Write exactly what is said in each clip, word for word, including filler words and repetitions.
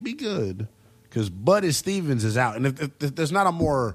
be good because Buddy Stevens is out, and if, if, if there's not a more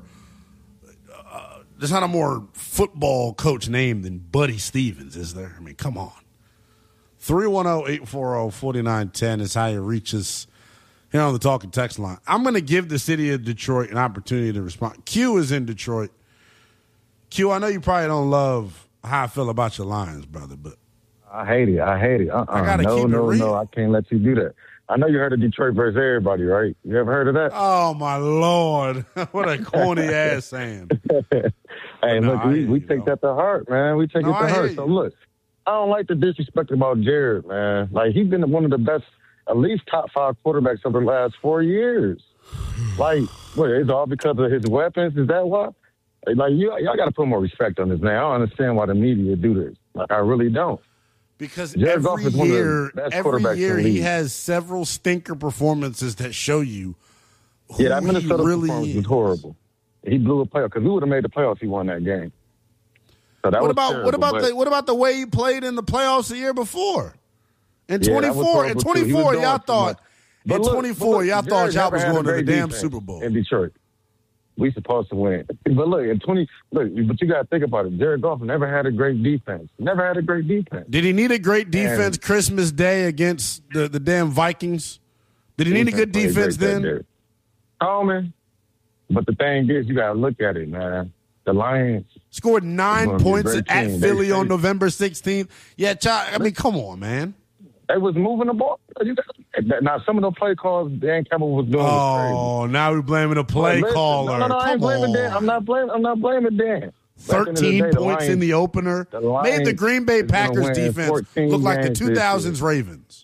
uh, there's not a more football coach name than Buddy Stevens, is there? I mean, come on. three one zero, eight four zero, four nine one zero is how you reach us here on the Talking Text line. I'm going to give the city of Detroit an opportunity to respond. Q is in Detroit. Q, I know you probably don't love how I feel about your Lions, brother, but I hate it. I hate it. Uh-uh. I gotta no, keep it no, real. no. I can't let you do that. I know you heard of Detroit versus everybody, right? You ever heard of that? Oh, my Lord. What a corny ass saying. Hey, no, look, I we, hear we you, take though. that to heart, man. We take No, it to I hear heart. you. So, look, I don't like the disrespect about Jared, man. Like, he's been one of the best, at least top five quarterbacks of the last four years. Like, what, it's all because of his weapons? Is that why? Like, you, y'all got to put more respect on this, man. I don't understand why the media do this. Like, I really don't. Because Jared Goff every is one of the year, best every quarterbacks year in the he league. has several stinker performances that show you who Yeah, that Minnesota he really performance is. was horrible. He blew a playoff because we would have made the playoffs. He won that game. So that What was about terrible, what about but- the what about the way he played in the playoffs the year before? In Yeah, that was twenty-four, in horrible, too. He was twenty-four, doing y'all too thought much. But in look- twenty-four, but look, y'all thought Jared y'all never was had a going to the great damn defense Super Bowl. in Detroit. We supposed to win, but look in twenty. Look, but you got to think about it. Jared Goff never had a great defense. Never had a great defense. Did he need a great defense And- Christmas Day against the, the damn Vikings? Did he need a good played defense great that then? day. Oh man, but the thing is, you got to look at it, man. The Lions Scored It's nine gonna be a points great at team. Philly They- on they- November sixteenth. Yeah, child, I mean, come on, man. they was moving the ball. You got, now some of the play calls Dan Campbell was doing was crazy. Oh, now we're blaming the play Listen, caller. No, no, no, I ain't Come blaming on. Dan. I'm not blaming. I'm not blaming Dan. At the end of the thirteen day, the points in Lions- the opener. the Made the Lions Green Bay is gonna Packers win defense fourteen look like the games this two thousands Ravens.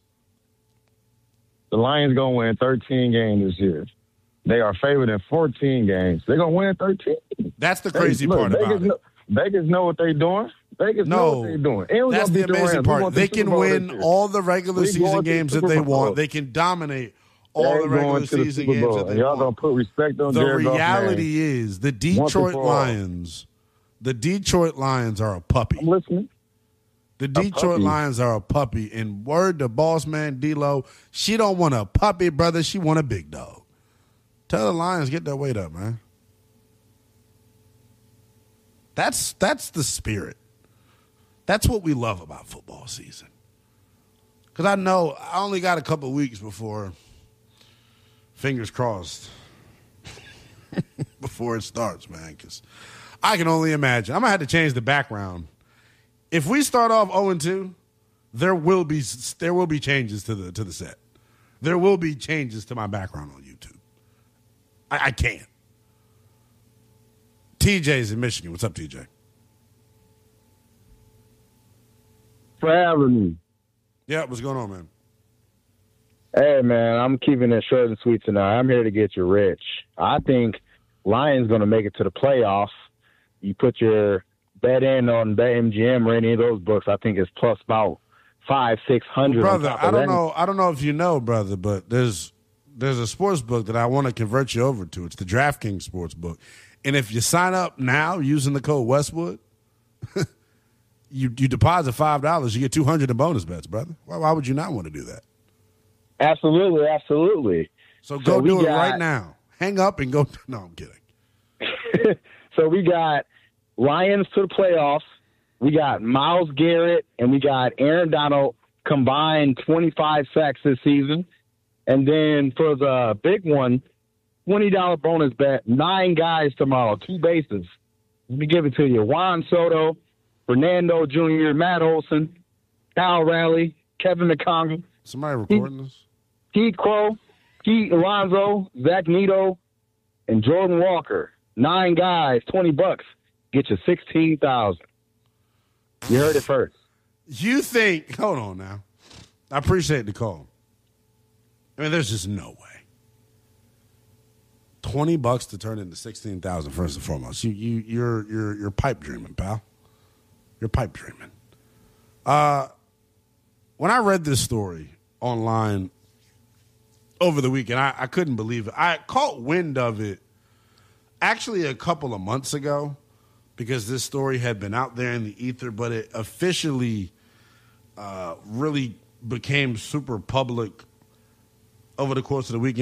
The Lions gonna win thirteen games this year. They are favored in fourteen games. They're gonna win thirteen. That's the They- crazy look, part Vegas about it. know, Vegas know what they're doing. Vegas know No, what they're doing. And we that's gonna the beat amazing Rams. We part. going to They the Super can Bowl win this year. all the regular We season going to the games that Super they Bowl. want. They can dominate all They're the regular going to the season Super games Bowl. that they And y'all want. gonna put respect on The Jared Goff's reality name. is the Once and Detroit for all. Lions, the Detroit Lions are a puppy. I'm listening. The Detroit puppy. Lions are a puppy. And word to boss man D-Lo, she don't want a puppy, brother. She want a big dog. Tell the Lions, get their weight up, man. That's that's the spirit. That's what we love about football season. Because I know I only got a couple of weeks before, fingers crossed, before it starts, man. Because I can only imagine. I'm going to have to change the background. If we start off oh and two, there will be there will be changes to the to the set. There will be changes to my background on YouTube. I, I can't. T J's in Michigan. What's up, T J? For having me. Yeah, what's going on, man? Hey, man, I'm keeping it short and sweet tonight. I'm here to get you rich. I think Lions going to make it to the playoffs. You put your bet in on BetMGM or any of those books, I think it's plus about five, six hundred. Brother, on top I of don't that. know. I don't know if you know, brother, but there's there's a sports book that I want to convert you over to. It's the DraftKings sports book, and if you sign up now using the code Westwood, you you deposit five dollars, you get two hundred in bonus bets, brother. Why, why would you not want to do that? Absolutely, absolutely. So go So we do it got- right now. Hang up and go. No, I'm kidding. So we got Lions to the playoffs. We got Myles Garrett and we got Aaron Donald combined twenty-five sacks this season. And then for the big one, twenty dollars bonus bet, nine guys tomorrow, two bases. Let me give it to you. Juan Soto, Fernando Junior, Matt Olson, Kyle Raleigh, Kevin McConaughey, Somebody recording this? Keith Crow, Keith Alonso, Zach Nito, and Jordan Walker. Nine guys, twenty bucks. Get you sixteen thousand. You heard it first. You think? Hold on now. I appreciate the call. I mean, there's just no way. Twenty bucks to turn into sixteen thousand. First and foremost, you you you're you're you're pipe dreaming, pal. You're pipe dreaming. Uh, when I read this story online over the weekend, I, I couldn't believe it. I caught wind of it actually a couple of months ago because this story had been out there in the ether, but it officially uh, really became super public over the course of the weekend.